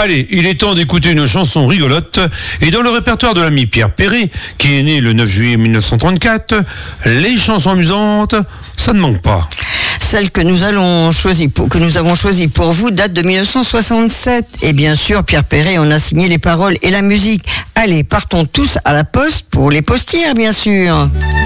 Allez, il est temps d'écouter une chanson rigolote. Et dans le répertoire de l'ami Pierre Perret, qui est né le 9 juillet 1934, les chansons amusantes, ça ne manque pas. Celle que nous avons choisie pour vous date de 1967. Et bien sûr, Pierre Perret en a signé les paroles et la musique. Allez, partons tous à la poste pour les postières, bien sûr.